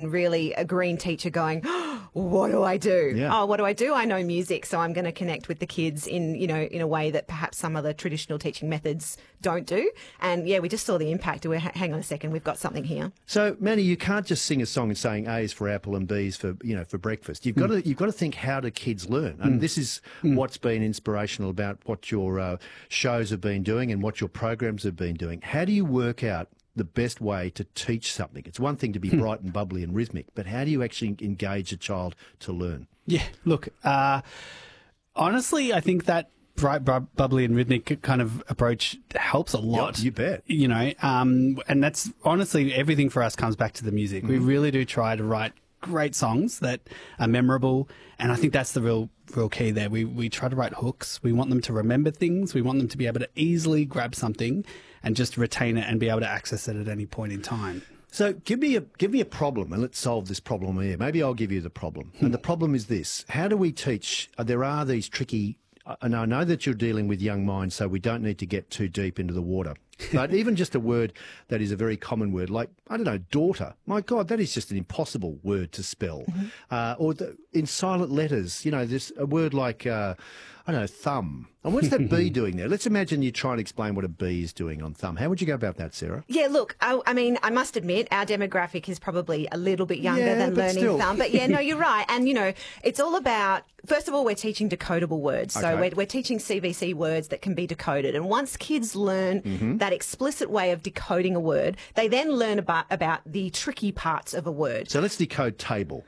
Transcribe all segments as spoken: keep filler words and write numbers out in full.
and really a green teacher going, oh, what do I do? Yeah. Oh, what do I do? I know music, so I'm going to connect with the kids in, you know, in a way that perhaps some other traditional teaching methods don't do. And yeah, we just saw the impact. We're, hang on a second, we've got something here. So, Manny, you can't just sing a song and saying A's for apple and B's for, you know, for breakfast. You've got Mm. to you've got to think, how do kids learn? And this is Mm. what's been inspirational about what your uh, shows have been doing and what your programs have been doing. How do you work out the best way to teach something? It's one thing to be bright and bubbly and rhythmic, but how do you actually engage a child to learn? Yeah, look, uh, honestly, I think that bright, bu- bubbly and rhythmic kind of approach helps a lot. Yeah, you bet. You know, um, and that's honestly, everything for us comes back to the music. Mm. We really do try to write great songs that are memorable, and I think that's the real real key there. We we try to write hooks. We want them to remember things. We want them to be able to easily grab something and just retain it and be able to access it at any point in time. So give me a give me a problem and let's solve this problem here. Maybe I'll give you the problem. And the problem is this: how do we teach? Uh, there are these tricky. And I know that you're dealing with young minds, so we don't need to get too deep into the water. But even just a word that is a very common word, like, I don't know, daughter. My God, that is just an impossible word to spell. Mm-hmm. Uh, or the, in silent letters, you know, there's a word like, uh, I don't know, thumb. And what's that B doing there? Let's imagine you try and explain what a B is doing on thumb. How would you go about that, Sarah? Yeah, look, I, I mean, I must admit, our demographic is probably a little bit younger Yeah, than but learning still. thumb. But yeah, no, you're right. And, you know, it's all about, first of all, we're teaching decodable words. So Okay. we're, we're teaching C V C words that can be decoded. And once kids learn Mm-hmm. that explicit way of decoding a word, they then learn about, about the tricky parts of a word. So let's decode table.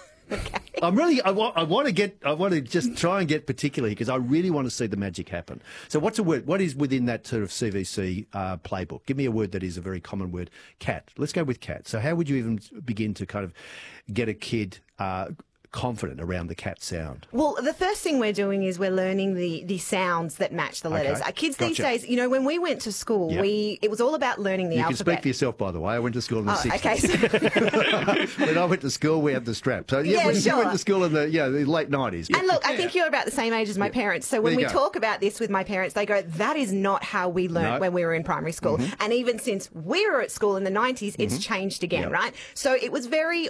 I'm really, I want, I want to get, I want to just try and get particularly because I really want to see the magic happen. So what's a word, what is within that sort of C V C uh, playbook? Give me a word that is a very common word. Cat. Let's go with cat. So how would you even begin to kind of get a kid uh, confident around the cat sound? Well, the first thing we're doing is we're learning the, the sounds that match the letters. Okay. Uh, kids these Gotcha. days, you know, when we went to school, Yep. we it was all about learning the You can alphabet. speak for yourself, by the way. I went to school in the Oh, sixties. okay. So- When I went to school, we had the strap. So yeah, Yeah, when you sure. went to school in the, yeah, the late nineties. Yeah. And look, I think you're about the same age as my parents. So when There we you go. talk about this with my parents, they go, that is not how we learned No. when we were in primary school. And even since we were at school in the nineties, it's changed again, Yep. right? So it was very